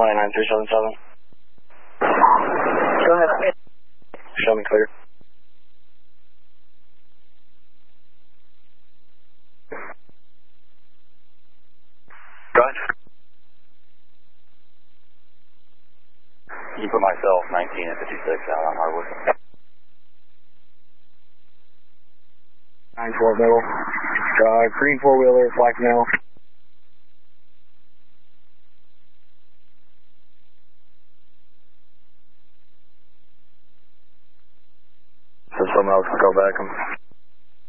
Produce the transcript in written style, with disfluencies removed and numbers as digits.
29377. Go ahead. Show me clear. Go ahead. You put myself 19 and 56 out on Hardwood. 9-4 middle. Green four-wheeler, black middle. So someone else can go back.